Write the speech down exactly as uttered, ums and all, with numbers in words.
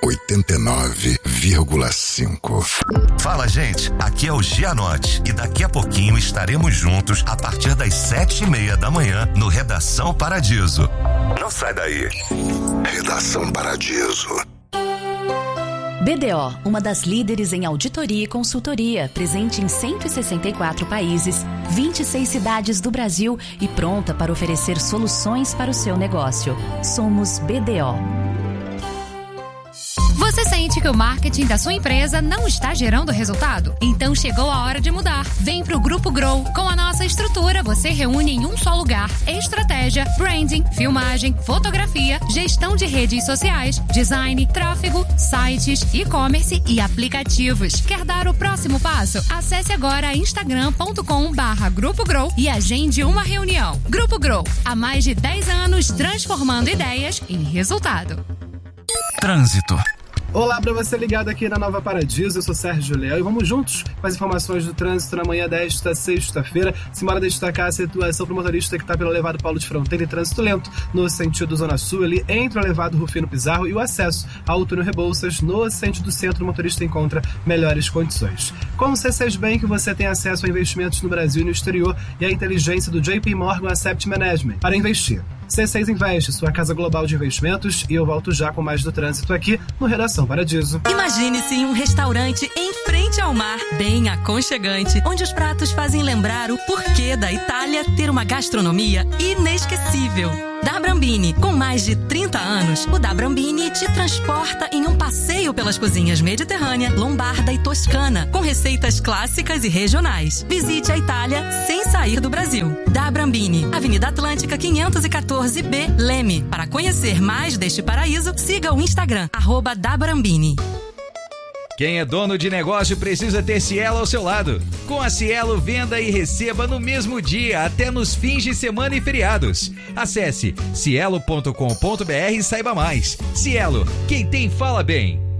oitenta e nove vírgula cinco. Fala, gente, aqui é o Gianotti e daqui a pouquinho estaremos juntos a partir das sete e meia da manhã no Redação Paradiso. Não sai daí. Redação Paradiso. B D O, uma das líderes em auditoria e consultoria, presente em cento e sessenta e quatro países, vinte e seis cidades do Brasil e pronta para oferecer soluções para o seu negócio. Somos B D O. Você sente que o marketing da sua empresa não está gerando resultado? Então chegou a hora de mudar. Vem pro Grupo Grow. Com a nossa estrutura, você reúne em um só lugar estratégia, branding, filmagem, fotografia, gestão de redes sociais, design, tráfego, sites, e-commerce e aplicativos. Quer dar o próximo passo? Acesse agora instagram ponto com barra Grupo Grow e agende uma reunião. Grupo Grow, há mais de dez anos transformando ideias em resultado. Trânsito. Olá para você ligado aqui na Nova Paradiso, eu sou Sérgio Leal e vamos juntos com as informações do trânsito na manhã desta sexta-feira. Simbora destacar a situação para o motorista que está pelo elevado Paulo de Fronteira e trânsito lento no sentido Zona Sul, ali entre o elevado Rufino Pizarro e o acesso ao túnel Rebouças no sentido centro. O motorista encontra melhores condições. Com o C seis Bank você tem acesso a investimentos no Brasil e no exterior e a inteligência do J P Morgan Asset Management para investir. C seis Investe, sua casa global de investimentos, e eu volto já com mais do trânsito aqui no Redação Paradiso. Imagine-se em um restaurante em frente ao mar, bem aconchegante, onde os pratos fazem lembrar o porquê da Itália ter uma gastronomia inesquecível. Da Brambini, com mais de trinta anos, o Da Brambini te transporta em um passeio pelas cozinhas mediterrânea, lombarda e toscana, com receitas clássicas e regionais. Visite a Itália sem sair do Brasil. Da Brambini, Avenida Atlântica quinhentos e quatorze B, Leme. Para conhecer mais deste paraíso, siga o Instagram, arroba Da Brambini. Quem é dono de negócio precisa ter Cielo ao seu lado. Com a Cielo, venda e receba no mesmo dia, até nos fins de semana e feriados. Acesse cielo ponto com ponto br e saiba mais. Cielo, quem tem fala bem.